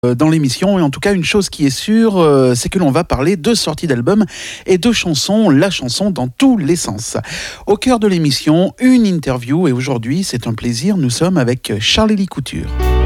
dans l'émission. Et en tout cas, une chose qui est sûre, c'est que l'on va parler de sorties d'albums et de chansons, la chanson dans tous les sens. Au cœur de l'émission, une interview. Et aujourd'hui, c'est un plaisir, nous sommes avec Charlélie Couture.